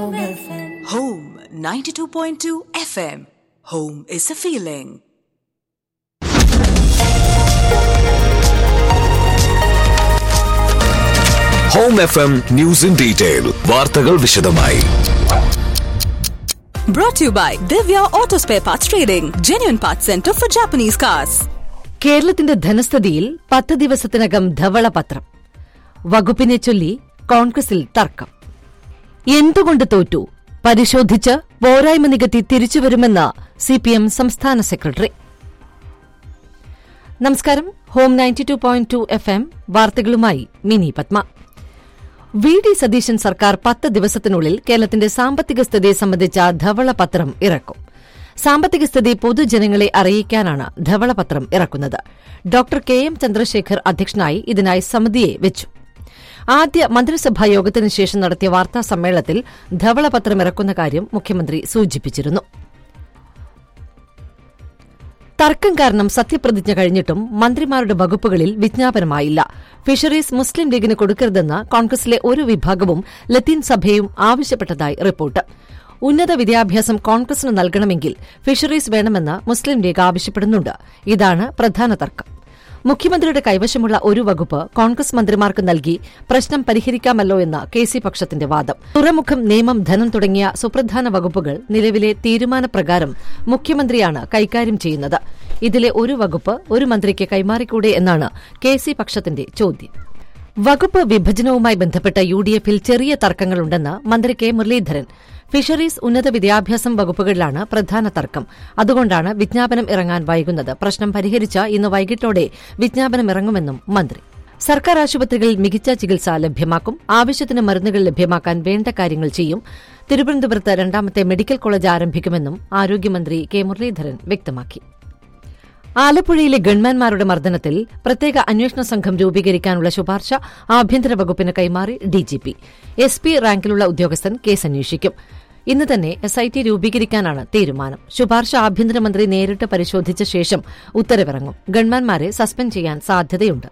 Home 92.2 FM. Home is a feeling. Home FM News in Detail. വാർത്തകൾ വിശദമായി. Brought to you by Divya Auto Spare Parts Trading, genuine parts center for Japanese cars. കേരളത്തിന്റെ ധനസ്ഥിതിയിൽ 10 ദിവസത്തിനകം ധവളപത്രം. വകുപ്പിനെ ചൊല്ലി കോൺഗ്രസിൽ തർക്കം. എന്തുകൊണ്ട് തോറ്റു? പരിശോധിച്ച് പോരായ്മ നികത്തി തിരിച്ചുവരുമെന്ന് സിപിഎം സംസ്ഥാന സെക്രട്ടറി. നമസ്കാരം. ഹോം 92.2 FM വാർത്തകളുമായി മിനി പത്മ. വി.ഡി. സതീശൻ സർക്കാർ 10 ദിവസത്തിനുള്ളിൽ കേരളത്തിന്റെ സാമ്പത്തിക സ്ഥിതി സംബന്ധിച്ച ധവളപത്രം ഇറക്കും. സാമ്പത്തിക സ്ഥിതി പൊതുജനങ്ങളെ അറിയിക്കാനാണ് ധവളപത്രം ഇറക്കുന്നത്. Doctor K M. ചന്ദ്രശേഖർ അധ്യക്ഷനായി ഇതിനായി സമിതിയെ വെച്ചു. ആദ്യ മന്ത്രിസഭാ യോഗത്തിനു ശേഷം നടത്തിയ വാർത്താ സമ്മേളനത്തിൽ ധവളപത്രം ഇറക്കുന്ന കാര്യം മുഖ്യമന്ത്രി സൂചിപ്പിച്ചിരുന്നു. തർക്കം കാരണം സത്യപ്രതിജ്ഞ കഴിഞ്ഞിട്ടും മന്ത്രിമാരുടെ വകുപ്പുകളിൽ വിജ്ഞാപനമായില്ല. ഫിഷറീസ് മുസ്ലിം ലീഗിന് കൊടുക്കരുതെന്ന് കോൺഗ്രസിലെ ഒരു വിഭാഗവും ലത്തീൻ സഭയും ആവശ്യപ്പെട്ടതായി റിപ്പോർട്ട്. ഉന്നത വിദ്യാഭ്യാസം കോൺഗ്രസിന് നൽകണമെങ്കിൽ ഫിഷറീസ് വേണമെന്ന് മുസ്ലിം ലീഗ് ആവശ്യപ്പെടുന്നുണ്ട്. ഇതാണ് പ്രധാന തർക്കം. മുഖ്യമന്ത്രിയുടെ കൈവശമുള്ള ഒരു വകുപ്പ് കോൺഗ്രസ് മന്ത്രിമാർക്ക് നൽകി പ്രശ്നം പരിഹരിക്കാമല്ലോ എന്ന കെ.സി. പക്ഷത്തിന്റെ വാദം. തുറമുഖം, നിയമം, ധനം തുടങ്ങിയ സുപ്രധാന വകുപ്പുകൾ നിലവിലെ തീരുമാനപ്രകാരം മുഖ്യമന്ത്രിയാണ് കൈകാര്യം ചെയ്യുന്നത്. ഇതിലെ ഒരു വകുപ്പ് ഒരു മന്ത്രിക്ക് കൈമാറിക്കൂടെ എന്നാണ് കെ.സി. പക്ഷത്തിന്റെ ചോദ്യം. വകുപ്പ് വിഭജനവുമായി ബന്ധപ്പെട്ട യു.ഡി.എഫിൽ ചെറിയ തർക്കങ്ങളുണ്ടെന്ന് മന്ത്രി കെ. മുരളീധരൻ. ഫിഷറീസ്, ഉന്നത വിദ്യാഭ്യാസം വകുപ്പുകളിലാണ് പ്രധാന തർക്കം. അതുകൊണ്ടാണ് വിജ്ഞാപനം ഇറങ്ങാൻ വൈകുന്നത്. പ്രശ്നം പരിഹരിച്ച ഇന്ന് വൈകിട്ടോടെ വിജ്ഞാപനം ഇറങ്ങുമെന്നും മന്ത്രി. സർക്കാർ ആശുപത്രികളിൽ മികച്ച ചികിത്സ ലഭ്യമാക്കും. ആവശ്യത്തിന് മരുന്നുകൾ ലഭ്യമാക്കാൻ വേണ്ട കാര്യങ്ങൾ ചെയ്യും. തിരുവനന്തപുരത്ത് രണ്ടാമത്തെ മെഡിക്കൽ കോളേജ് ആരംഭിക്കുമെന്നും ആരോഗ്യമന്ത്രി കെ. മുരളീധരൻ വ്യക്തമാക്കി. ആലപ്പുഴയിലെ ഗൺമാൻമാരുടെ മർദ്ദനത്തിൽ പ്രത്യേക അന്വേഷണ സംഘം രൂപീകരിക്കാനുള്ള ശുപാർശ ആഭ്യന്തര വകുപ്പിന് കൈമാറി ഡിജിപി. എസ്പി റാങ്കിലുള്ള ഉദ്യോഗസ്ഥൻ കേസ് അന്വേഷിക്കും. ഇന്ന് തന്നെ എസ്ഐടി രൂപീകരിക്കാനാണ് തീരുമാനം. ശുപാർശ ആഭ്യന്തരമന്ത്രി നേരിട്ട് പരിശോധിച്ച ശേഷം ഉത്തരവിറങ്ങും. ഗൺമാൻമാരെ സസ്പെൻഡ് ചെയ്യാൻ സാധ്യതയുണ്ട്.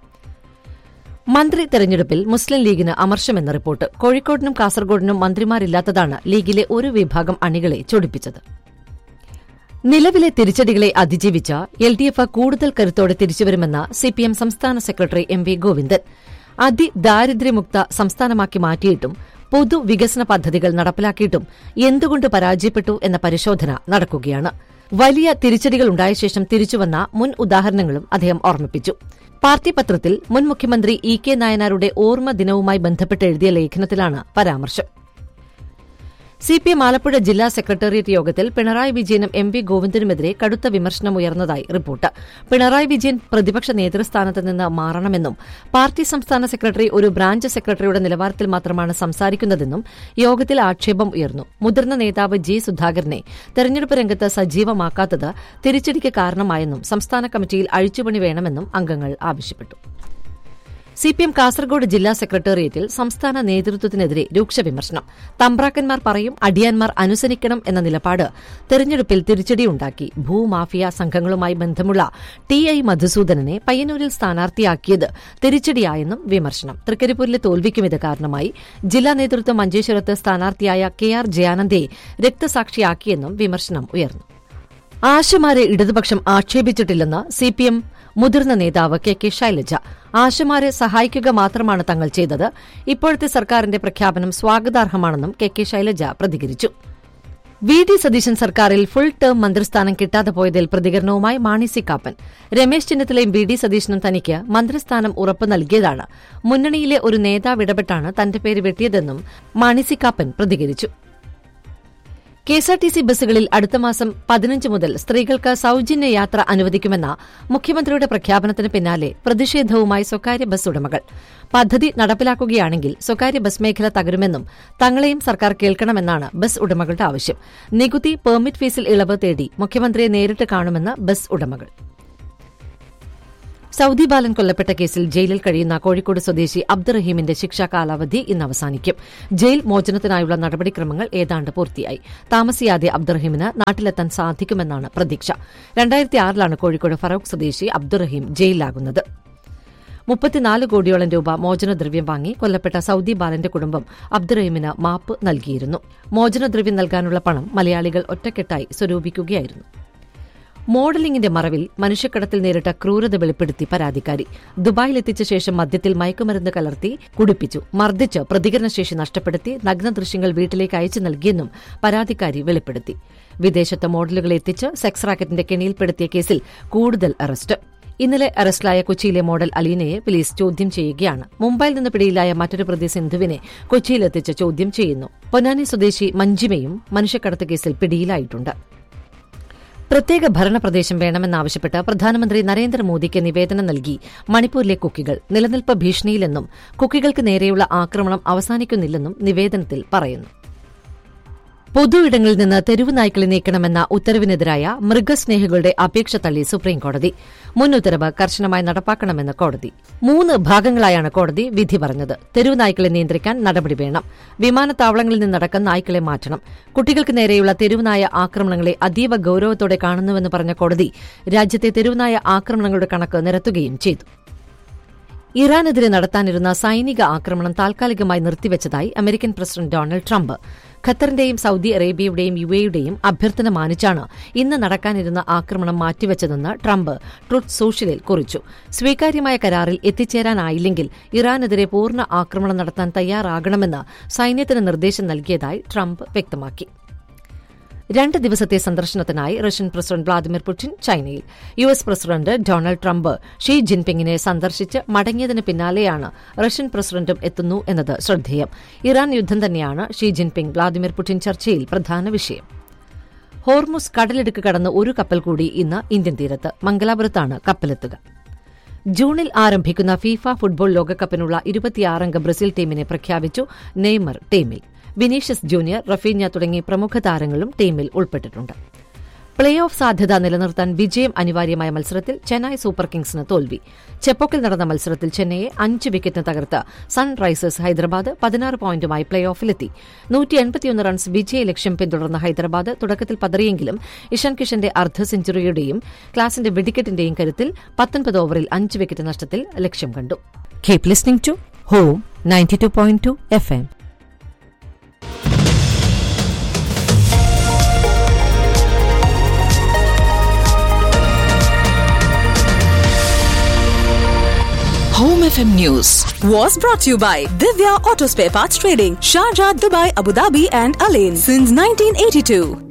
മന്ത്രി തെരഞ്ഞെടുപ്പിൽ മുസ്ലിം ലീഗിന് അമർഷമെന്ന റിപ്പോർട്ട്. കോഴിക്കോടിനും കാസർഗോഡിനും മന്ത്രിമാരില്ലാത്തതാണ് ലീഗിലെ ഒരു വിഭാഗം അണികളെ ചൊടിപ്പിച്ചത്. നിലവിലെ തിരിച്ചടികളെ അതിജീവിച്ച എൽ.ഡി.എഫ് കൂടുതൽ കരുത്തോടെ തിരിച്ചുവരുമെന്ന് സിപിഎം സംസ്ഥാന സെക്രട്ടറി എം.വി. ഗോവിന്ദൻ. അതിദാരിദ്ര്യമുക്ത സംസ്ഥാനമാക്കി മാറ്റിയിട്ടും പൊതുവികസന പദ്ധതികൾ നടപ്പിലാക്കിയിട്ടും എന്തുകൊണ്ട് പരാജയപ്പെട്ടു എന്ന പരിശോധന നടക്കുകയാണ്. വലിയ തിരിച്ചടികളുണ്ടായ ശേഷം തിരിച്ചുവന്ന മുൻ ഉദാഹരണങ്ങളും അദ്ദേഹം ഓർമ്മിപ്പിച്ചു. പാർട്ടി പത്രത്തിൽ മുൻ മുഖ്യമന്ത്രി ഇ.കെ. നായനാരുടെ ഓർമ്മ ദിനവുമായി ബന്ധപ്പെട്ട് എഴുതിയ ലേഖനത്തിലാണ് പരാമർശം. സിപിഎം ആലപ്പുഴ ജില്ലാ സെക്രട്ടേറിയറ്റ് യോഗത്തിൽ പിണറായി വിജയനും എം.വി. ഗോവിന്ദനുമെതിരെ കടുത്ത വിമർശനമുയർന്നതായി റിപ്പോർട്ട്. പിണറായി വിജയൻ പ്രതിപക്ഷ നേതൃസ്ഥാനത്ത് നിന്ന് മാറണമെന്നും പാർട്ടി സംസ്ഥാന സെക്രട്ടറി ഒരു ബ്രാഞ്ച് സെക്രട്ടറിയുടെ നിലവാരത്തിൽ മാത്രമാണ് സംസാരിക്കുന്നതെന്നും യോഗത്തിൽ ആക്ഷേപം ഉയർന്നു. മുതിർന്ന നേതാവ് ജി. സുധാകരനെ തെരഞ്ഞെടുപ്പ് രംഗത്ത് സജീവമാക്കാത്തത് തിരിച്ചടിക്ക് കാരണമായെന്നും സംസ്ഥാന കമ്മിറ്റിയിൽ അഴിച്ചുപണി വേണമെന്നും അംഗങ്ങൾ ആവശ്യപ്പെട്ടു. സിപിഎം കാസർഗോഡ് ജില്ലാ സെക്രട്ടേറിയറ്റിൽ സംസ്ഥാന നേതൃത്വത്തിനെതിരെ രൂക്ഷ വിമർശനം. തമ്പ്രാക്കന്മാർ പറയും, അടിയാന്മാർ അനുസരിക്കണം എന്ന നിലപാട് തെരഞ്ഞെടുപ്പിൽ തിരിച്ചടിയുണ്ടാക്കി. ഭൂമാഫിയ സംഘങ്ങളുമായി ബന്ധമുള്ള ടി.ഐ. മധുസൂദനനെ പയ്യന്നൂരിൽ സ്ഥാനാർത്ഥിയാക്കിയത് തിരിച്ചടിയായെന്നും വിമർശനം. തൃക്കരിപ്പൂരിലെ തോൽവിക്കും ഇത് കാരണമായി. ജില്ലാ നേതൃത്വം മഞ്ചേശ്വരത്ത് സ്ഥാനാർത്ഥിയായ കെ.ആർ. ജയാനന്ദയെ രക്തസാക്ഷിയാക്കിയെന്നും വിമർശനം ഉയർന്നു. ആശമാരെ ഇടതുപക്ഷം ആക്ഷേപിച്ചിട്ടില്ലെന്ന് സിപിഎം മുതിർന്ന നേതാവ് കെ. ശൈലജ. ആശമാരെ സഹായിക്കുക മാത്രമാണ് തങ്ങൾ ചെയ്തത്. ഇപ്പോഴത്തെ സർക്കാരിന്റെ പ്രഖ്യാപനം സ്വാഗതാർഹമാണെന്നും കെ. ശൈലജ പ്രതികരിച്ചു. വി.ഡി. സതീശൻ സർക്കാരിൽ ഫുൾ ടേം മന്ത്രിസ്ഥാനം കിട്ടാതെ പോയതിൽ പ്രതികരണവുമായി മാണി സി കാപ്പൻ. രമേശ് ചെന്നിത്തലയും വി.ഡി. സതീശനും തനിക്ക് മന്ത്രിസ്ഥാനം ഉറപ്പ് നൽകിയതാണ്. മുന്നണിയിലെ ഒരു നേതാവ് ഇടപെട്ടാണ് തന്റെ പേര് വെട്ടിയതെന്നും മാണി സി കാപ്പൻ പ്രതികരിച്ചു. കെഎസ്ആർടിസി ബസ്സുകളിൽ അടുത്ത മാസം 15 മുതൽ സ്ത്രീകൾക്ക് സൌജന്യ യാത്ര അനുവദിക്കുമെന്ന മുഖ്യമന്ത്രിയുടെ പ്രഖ്യാപനത്തിന് പിന്നാലെ പ്രതിഷേധവുമായി സ്വകാര്യ ബസ് ഉടമകൾ. പദ്ധതി നടപ്പിലാക്കുകയാണെങ്കിൽ സ്വകാര്യ ബസ് മേഖല തകരുമെന്നും തങ്ങളെയും സർക്കാർ കേൾക്കണമെന്നാണ് ബസ് ഉടമകളുടെ ആവശ്യം. നികുതി, പെർമിറ്റ് ഫീസിൽ ഇളവ് തേടി മുഖ്യമന്ത്രിയെ നേരിട്ട് കാണുമെന്ന് ബസ് ഉടമകൾ. സൌദി ബാലൻ കൊല്ലപ്പെട്ട കേസിൽ ജയിലിൽ കഴിയുന്ന കോഴിക്കോട് സ്വദേശി അബ്ദുറഹീമിന്റെ ശിക്ഷാ കാലാവധി ഇന്ന് അവസാനിക്കും. ജയിൽ മോചനത്തിനായുള്ള നടപടിക്രമങ്ങൾ ഏതാണ്ട് പൂർത്തിയായി. താമസിയാതെ അബ്ദുറഹീമിന് നാട്ടിലെത്താൻ സാധിക്കുമെന്നാണ് പ്രതീക്ഷ. 2006 കോഴിക്കോട് ഫറൂഖ് സ്വദേശി അബ്ദുറഹീം ജയിലിലാകുന്നത്. 34 കോടിയോളം രൂപ മോചനദ്രവ്യം വാങ്ങി കൊല്ലപ്പെട്ട സൌദി ബാലന്റെ കുടുംബം അബ്ദുറഹീമിന് മാപ്പ് നൽകിയിരുന്നു. മോചനദ്രവ്യം നൽകാനുള്ള പണം മലയാളികൾ ഒറ്റക്കെട്ടായി സ്വരൂപിക്കുകയായിരുന്നു. മോഡലിംഗിന്റെ മറവിൽ മനുഷ്യക്കടത്തിൽ നേരിട്ട ക്രൂരത വെളിപ്പെടുത്തി പരാതിക്കാരി. ദുബായിലെത്തിച്ച ശേഷം മദ്യത്തിൽ മയക്കുമരുന്ന് കലർത്തി കുടിപ്പിച്ചു, മർദ്ദിച്ച് പ്രതികരണശേഷി നഷ്ടപ്പെടുത്തി നഗ്നദൃശ്യങ്ങൾ വീട്ടിലേക്ക് അയച്ചു നൽകിയെന്നും പരാതിക്കാരി വെളിപ്പെടുത്തി. വിദേശത്ത് മോഡലുകളെ എത്തിച്ച് സെക്സ് റാക്കറ്റിന്റെ കെണിയിൽപ്പെടുത്തിയ കേസിൽ കൂടുതൽ അറസ്റ്റ്. ഇന്നലെ അറസ്റ്റിലായ കൊച്ചിയിലെ മോഡൽ അലീനയെ പോലീസ് ചോദ്യം ചെയ്യുകയാണ്. മുംബൈയിൽ നിന്ന് പിടിയിലായ മറ്റൊരു പ്രതി സിന്ധുവിനെ കൊച്ചിയിലെത്തിച്ച് ചോദ്യം ചെയ്യുന്നു. പൊന്നാനി സ്വദേശി മഞ്ജിമയും മനുഷ്യക്കടത്ത് കേസിൽ പിടിയിലായിട്ടുണ്ട്. പ്രത്യേക ഭരണപ്രദേശം വേണമെന്നാവശ്യപ്പെട്ട് പ്രധാനമന്ത്രി നരേന്ദ്രമോദിക്ക് നിവേദനം നൽകി മണിപ്പൂരിലെ കുക്കികൾ. നിലനിൽപ്പ് ഭീഷണിയിലെന്നും കുക്കികൾക്ക് നേരെയുള്ള ആക്രമണം അവസാനിക്കുന്നില്ലെന്നും നിവേദനത്തിൽ പറയുന്നു. പൊതു ഇടങ്ങളിൽ നിന്ന് തെരുവ് നായ്ക്കളെ നീക്കണമെന്ന ഉത്തരവിനെതിരായ മൃഗസ്നേഹികളുടെ അപേക്ഷ തള്ളി സുപ്രീംകോടതി. മുൻ ഉത്തരവ് കർശനമായി നടപ്പാക്കണമെന്ന് കോടതി. 3 ഭാഗങ്ങളായാണ് കോടതി വിധി പറഞ്ഞത്. തെരുവ് നായ്ക്കളെ നിയന്ത്രിക്കാൻ നടപടി വേണം. വിമാനത്താവളങ്ങളിൽ നിന്നടക്കം നായ്ക്കളെ മാറ്റണം. കുട്ടികൾക്ക് നേരെയുള്ള തെരുവുനായ ആക്രമണങ്ങളെ അതീവ ഗൌരവത്തോടെ കാണുന്നുവെന്ന് പറഞ്ഞ കോടതി രാജ്യത്തെ തെരുവുനായ ആക്രമണങ്ങളുടെ കണക്ക് നിരത്തുകയും ചെയ്തു. ഇറാനെതിരെ നടത്താനിരുന്ന സൈനിക ആക്രമണം താൽക്കാലികമായി നിർത്തിവച്ചതായി American president Donald Trump. ഖത്തറിന്റെയും Saudi അറേബ്യയുടെയും യുഎഇയുടെയും അഭ്യർത്ഥന മാനിച്ചാണ് ഇന്ന് നടക്കാനിരുന്ന ആക്രമണം മാറ്റിവച്ചതെന്ന് ട്രംപ് ട്രൂത്ത് സോഷ്യലിൽ കുറിച്ചു. സ്വീകാര്യമായ കരാറിൽ എത്തിച്ചേരാനായില്ലെങ്കിൽ ഇറാനെതിരെ പൂർണ്ണ ആക്രമണം നടത്താൻ തയ്യാറാകണമെന്ന് സൈന്യത്തിന് നിർദ്ദേശം നൽകിയതായി ട്രംപ് വ്യക്തമാക്കി. 2 ദിവസത്തെ സന്ദർശനത്തിനായി റഷ്യൻ പ്രസിഡന്റ് വ്ളാദിമിർ പുടിൻ ചൈനയിൽ. US president Donald Trump she ജിൻപിങ്ങിനെ സന്ദർശിച്ച് മടങ്ങിയതിന് പിന്നാലെയാണ് റഷ്യൻ പ്രസിഡന്റും എത്തുന്നു എന്നത് ശ്രദ്ധേയം. ഇറാൻ യുദ്ധം തന്നെയാണ് ഷീ ജിൻപിങ് വ്ളാദിമിർ പുടിൻ ചർച്ചയിൽ പ്രധാന വിഷയം. ഹോർമുസ് കടലിടുക്ക് കടന്ന് ഒരു കപ്പൽ കൂടി ഇന്ന് ഇന്ത്യൻ തീരത്ത്. മംഗലാപുരത്താണ് കപ്പലെത്തുക. ജൂണിൽ ആരംഭിക്കുന്ന ഫിഫ ഫുട്ബോൾ ലോകകപ്പിനുള്ള 26-അംഗ ബ്രസീൽ ടീമിനെ പ്രഖ്യാപിച്ചു. നെയ്മർ ടീമിൽ. വിനീഷ്യസ് ജൂനിയർ, റഫീഞ്ഞ തുടങ്ങി പ്രമുഖ താരങ്ങളും ടീമിൽ ഉൾപ്പെട്ടിട്ടുണ്ട്. പ്ലേ ഓഫ് സാധ്യത നിലനിർത്താൻ വിജയം അനിവാര്യമായ മത്സരത്തിൽ ചെന്നൈ സൂപ്പർ കിങ്സിന് തോൽവി. ചെപ്പോക്കിൽ നടന്ന മത്സരത്തിൽ ചെന്നൈയെ 5 വിക്കറ്റിന് തകർത്ത് സൺറൈസേഴ്സ് ഹൈദരാബാദ് 16 പോയിന്റുമായി പ്ലേ ഓഫിലെത്തി. 181 റൺസ് വിജയ ലക്ഷ്യം പിന്തുടർന്ന ഹൈദരാബാദ് തുടക്കത്തിൽ പതറിയെങ്കിലും ഇഷാൻ കിഷന്റെ അർദ്ധ സെഞ്ചുറിയുടെയും ക്ലാസിന്റെ വെടിക്കെട്ടിന്റെയും കരുത്തിൽ 19 ഓവറിൽ 5 വിക്കറ്റ് നഷ്ടത്തിൽ ലക്ഷ്യം കണ്ടു. Keep listening to home 92.2 FM. Home FM News was brought to you by Divya Auto Spare Parts Trading, Sharjah, Dubai, Abu Dhabi and Alain since 1982.